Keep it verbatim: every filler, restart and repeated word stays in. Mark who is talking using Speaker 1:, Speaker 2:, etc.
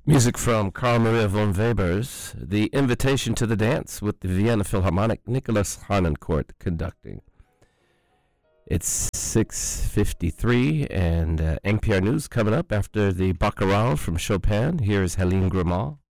Speaker 1: Music from Carl Maria von Weber's The Invitation to the Dance with the Vienna Philharmonic, Nicholas Harnoncourt conducting. It's six fifty-three, and uh, N P R News coming up after the Baccarat from Chopin. Here's Helene Grimal.